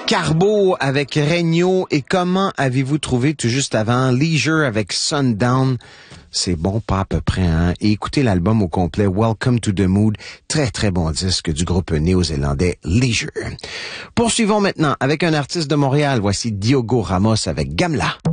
Carbo avec Regno et comment avez-vous trouvé tout juste avant Leisure avec Sundown? C'est bon pas à peu près, hein? Et écoutez l'album au complet, Welcome to the Mood, très très bon disque du groupe néo-zélandais Leisure. Poursuivons maintenant avec un artiste de Montréal, voici Diogo Ramos avec Gamla.